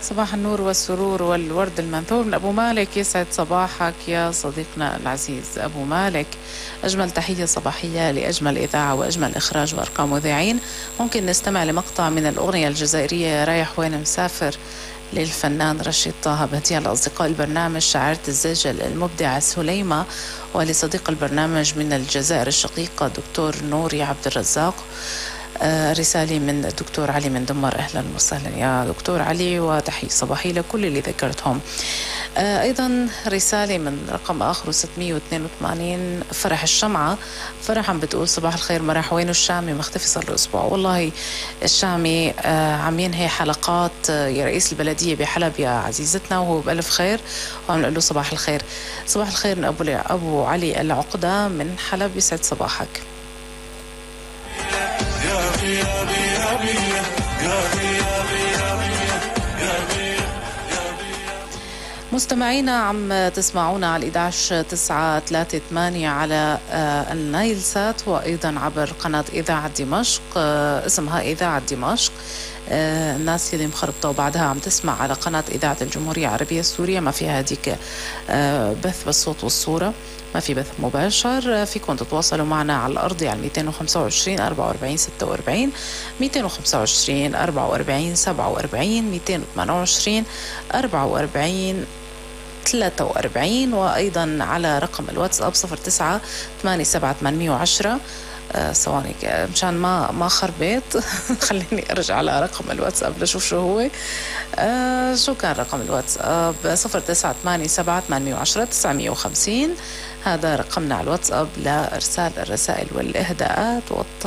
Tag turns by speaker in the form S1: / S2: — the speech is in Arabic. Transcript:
S1: صباح النور والسرور والورد المنثور من أبو مالك. يسعد صباحك يا صديقنا العزيز أبو مالك. أجمل تحية صباحية لأجمل إذاعة وأجمل إخراج وأرقام مذيعين. ممكن نستمع لمقطع من الأغنية الجزائرية رايح وين مسافر للفنان رشيد طه، بهدية لأصدقاء البرنامج شاعرة الزجل المبدعة سليمة، ولصديق البرنامج من الجزائر الشقيقة دكتور نوري عبد الرزاق. رسالة من الدكتور علي من دمر. أهلا وسهلا يا دكتور علي، وتحية صباحية لكل اللي ذكرتهم. أيضا رسالة من رقم آخر 682 فرح الشمعة. فرح عم بتقول صباح الخير مرح، وينه الشامي مختفي صار له أسبوع. والله الشامي عم ينهي حلقات يا رئيس البلدية بحلب يا عزيزتنا، وهو بألف خير، وعم نقول له صباح الخير. صباح الخير من أبو علي العقدة من حلب، يسعد صباحك. مستمعينا عم تسمعونا على 11-9-3-8 على النايل سات، وأيضا عبر قناة إذاعة دمشق اسمها إذاعة دمشق. الناس اللي مخربطة وبعدها عم تسمع على قناة إذاعة الجمهورية العربية السورية، ما فيها هديك بث بالصوت والصورة، ما في بث مباشر. فيكم تتواصلوا معنا على الأرض على 225 44 46 225 44 47 228 44 43، وأيضا على رقم الواتساب 09-87-810. ثواني مشان ما خربت خليني أرجع على رقم الواتساب لشوف شو هو. شو كان رقم الواتساب؟ 09-87-810-950. هذا رقمنا على الواتساب لإرسال الرسائل والإهداءات